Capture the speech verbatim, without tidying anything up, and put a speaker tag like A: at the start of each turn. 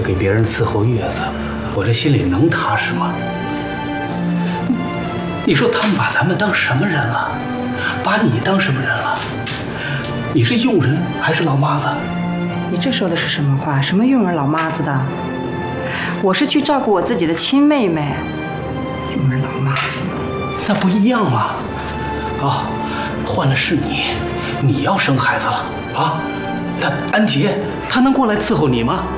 A: 给别人伺候月子，我这心里能踏实吗？你说他们把咱们当什么人了？把你当什么人了？你是佣人还是老妈子？
B: 你这说的是什么话？什么佣人老妈子的？我是去照顾我自己的亲妹妹，佣人老妈子，
A: 那不一样吗？啊，换了是你，你要生孩子了啊？那安杰他能过来伺候你吗？